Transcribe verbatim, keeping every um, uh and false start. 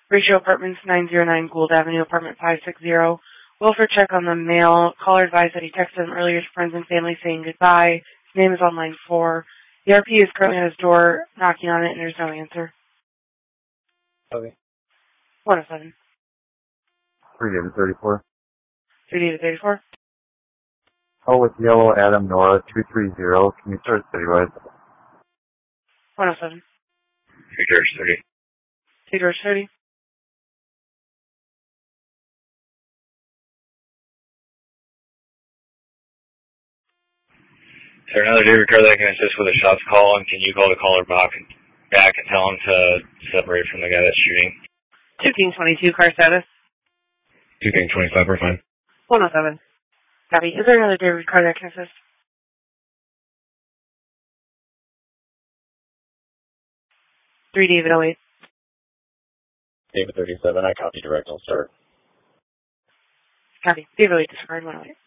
Ratio Apartments, nine oh nine Gould Avenue, apartment five sixty. Wilford check on the mail. Caller advised that he texted him earlier to friends and family saying goodbye. His name is on line four. The R P is currently at his door, knocking on it, and there's no answer. Okay. one oh seven. three David thirty-four. three David thirty-four. Call with Yellow Adam Nora two three zero. Can you start citywide? one oh seven. Two George thirty. two George thirty. Is there another David Car that can assist with a shots call, and can you call the caller back, back and tell him to separate from the guy that's shooting? two King twenty-two, car status. two King twenty-five, we're fine. one oh seven. Copy. Is there another David Car that can assist? three David oh eight. David thirty-seven, I copy direct, I'll start. Copy. David oh eight, disregard one oh eight.